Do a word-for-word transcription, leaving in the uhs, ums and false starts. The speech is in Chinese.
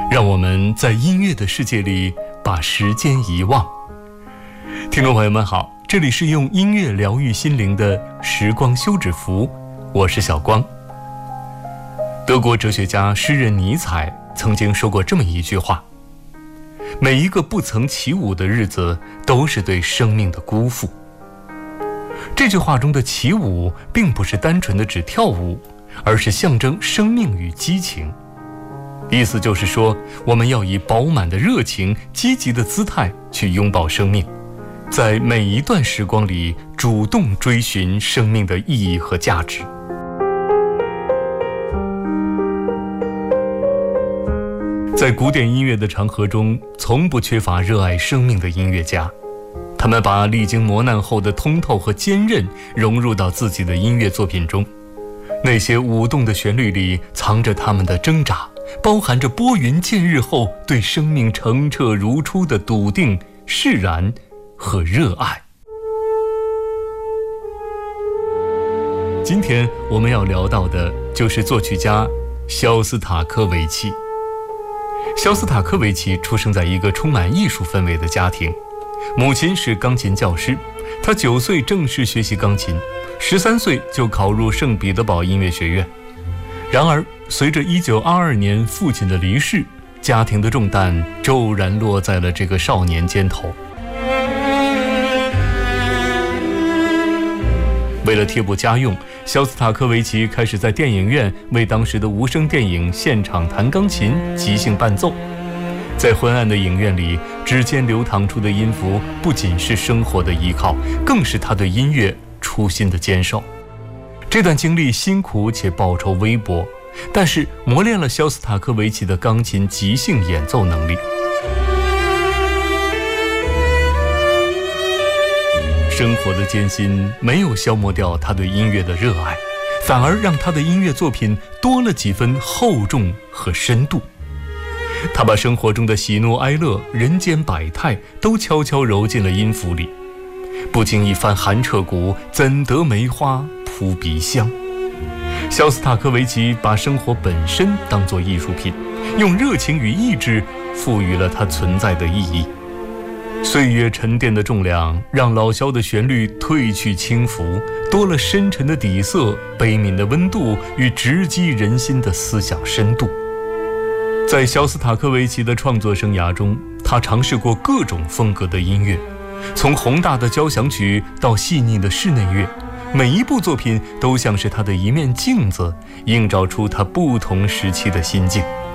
让我们在音乐的世界里把时间遗忘。听众朋友们好，这里是用音乐疗愈心灵的时光休止符，我是小光。德国哲学家诗人尼采曾经说过这么一句话：每一个不曾起舞的日子都是对生命的辜负。这句话中的起舞并不是单纯的指跳舞，而是象征生命与激情。意思就是说，我们要以饱满的热情、积极的姿态去拥抱生命，在每一段时光里主动追寻生命的意义和价值。在古典音乐的长河中，从不缺乏热爱生命的音乐家，他们把历经磨难后的通透和坚韧融入到自己的音乐作品中。那些舞动的旋律里藏着他们的挣扎，包含着拨云见日后对生命澄澈如初的笃定、释然和热爱。今天我们要聊到的就是作曲家肖斯塔科维奇。肖斯塔科维奇出生在一个充满艺术氛围的家庭，母亲是钢琴教师，他九岁正式学习钢琴，十三岁就考入圣彼得堡音乐学院。然而随着一九二二年父亲的离世，家庭的重担骤然落在了这个少年肩头。为了贴补家用，肖斯塔科维奇开始在电影院为当时的无声电影现场弹钢琴，即兴伴奏。在昏暗的影院里，指尖流淌出的音符不仅是生活的依靠，更是他对音乐初心的坚守。这段经历辛苦且报酬微薄，但是磨练了肖斯塔科维奇的钢琴即兴演奏能力。生活的艰辛没有消磨掉他对音乐的热爱，反而让他的音乐作品多了几分厚重和深度。他把生活中的喜怒哀乐、人间百态都悄悄揉进了音符里。不经一番寒彻骨，怎得梅花扑鼻香。肖斯塔科维奇把生活本身当作艺术品，用热情与意志赋予了它存在的意义。岁月沉淀的重量让老萧的旋律褪去轻浮，多了深沉的底色、悲悯的温度与直击人心的思想深度。在肖斯塔科维奇的创作生涯中，他尝试过各种风格的音乐，从宏大的交响曲到细腻的室内乐，每一部作品都像是他的一面镜子，映照出他不同时期的心境。